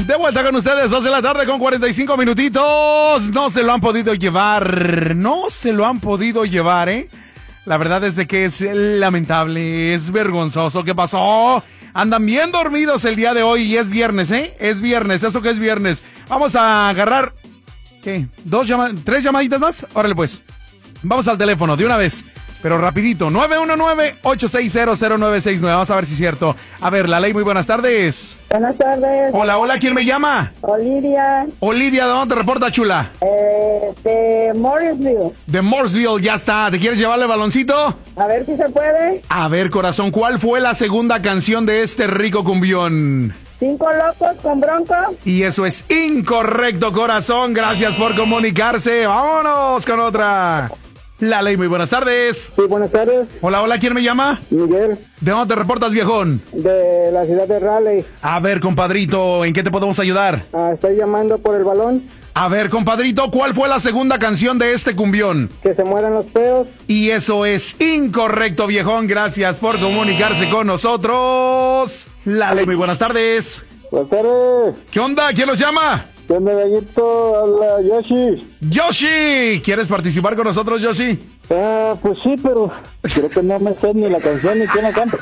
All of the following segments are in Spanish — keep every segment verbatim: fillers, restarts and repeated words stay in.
De vuelta con ustedes, dos de la tarde con cuarenta y cinco minutitos. No se lo han podido llevar, no se lo han podido llevar, ¿eh? La verdad es de que es lamentable, es vergonzoso. ¿Qué pasó? Andan bien dormidos el día de hoy y es viernes, ¿eh? Es viernes, eso que es viernes. Vamos a agarrar, ¿qué? ¿Dos llamadas? ¿Tres llamaditas más? Órale pues. Vamos al teléfono de una vez. Pero rapidito, nueve uno nueve, ocho seis cero, cero nueve seis nueve. Vamos a ver si es cierto. A ver, Lali, muy buenas tardes. Buenas tardes. Hola, hola, ¿quién me llama? Olivia. Olivia, ¿de dónde te reporta, chula? Eh, de Morrisville. De Morrisville, ya está. ¿Te quieres llevarle el baloncito? A ver si se puede. A ver, corazón, ¿cuál fue la segunda canción de este rico cumbión? Cinco locos con bronco. Y eso es incorrecto, corazón. Gracias por comunicarse. Vámonos con otra. La Ley, muy buenas tardes. Sí, buenas tardes. Hola, hola, ¿quién me llama? Miguel. ¿De dónde te reportas, viejón? De la ciudad de Raleigh. A ver, compadrito, ¿en qué te podemos ayudar? Ah, estoy llamando por el balón. A ver, compadrito, ¿cuál fue la segunda canción de este cumbión? Que se mueran los feos. Y eso es incorrecto, viejón. Gracias por comunicarse con nosotros. La Ley, muy buenas tardes. Buenas tardes. ¿Qué onda? ¿Quién los llama? ¿Qué medallito? Habla Yoshi. Yoshi, ¿quieres participar con nosotros, Yoshi? Ah, pues sí, pero creo que no me sé ni la canción ni quién la canta.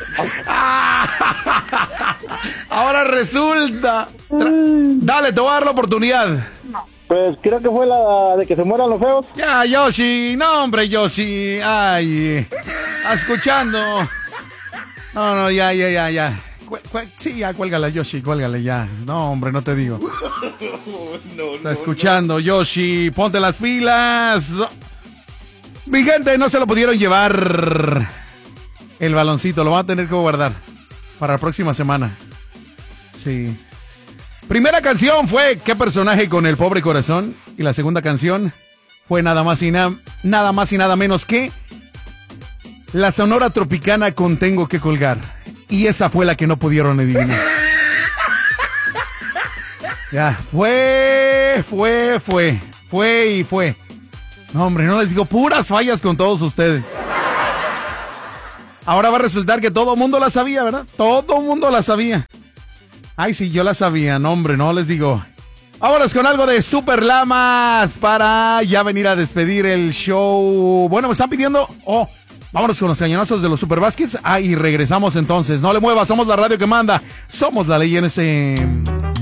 Ahora resulta. Tra- Dale, te voy a dar la oportunidad. Pues creo que fue la de que se mueran los feos. Ya, Yoshi, no, hombre, Yoshi. Ay, escuchando. No, no, ya, ya, ya, ya. Cu- cu- sí, ya, cuélgala, Yoshi, cuélgale ya. No, hombre, no te digo. no, Está escuchando, Yoshi. Ponte las pilas. Mi gente, no se lo pudieron llevar el baloncito. Lo van a tener que guardar para la próxima semana. Sí. Primera canción fue ¿Qué personaje con el pobre corazón? Y la segunda canción fue nada más y na- nada más y nada menos que La Sonora Tropicana con Tengo que colgar. Y esa fue la que no pudieron adivinar. Ya, fue, fue, fue, fue y fue. No, hombre, no les digo, puras fallas con todos ustedes. Ahora va a resultar que todo el mundo la sabía, ¿verdad? Todo el mundo la sabía. Ay, sí, yo la sabía, no, hombre, no les digo. Vámonos con algo de Super Lamas para ya venir a despedir el show. Bueno, me están pidiendo... Oh, vámonos con los cañonazos de los Super Baskets. Ah, y regresamos entonces. No le muevas, somos la radio que manda. Somos la ley en ese...